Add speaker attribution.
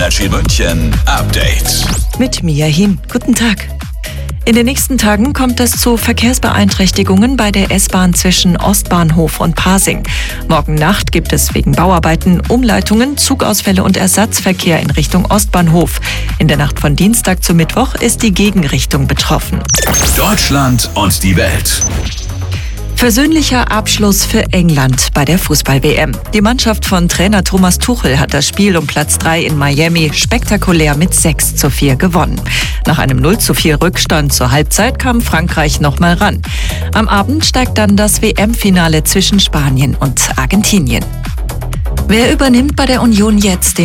Speaker 1: Energy München Update.
Speaker 2: Mit Mia Hien. Guten Tag. In den nächsten Tagen kommt es zu Verkehrsbeeinträchtigungen bei der S-Bahn zwischen Ostbahnhof und Pasing. Morgen Nacht gibt es wegen Bauarbeiten Umleitungen, Zugausfälle und Ersatzverkehr in Richtung Ostbahnhof. In der Nacht von Dienstag zu Mittwoch ist die Gegenrichtung betroffen.
Speaker 1: Deutschland und die Welt.
Speaker 2: Versöhnlicher Abschluss für England bei der Fußball-WM. Die Mannschaft von Trainer Thomas Tuchel hat das Spiel um Platz 3 in Miami spektakulär mit 6:4 gewonnen. Nach einem 0:4 Rückstand zur Halbzeit kam Frankreich nochmal ran. Am Abend steigt dann das WM-Finale zwischen Spanien und Argentinien. Wer übernimmt bei der Union jetzt den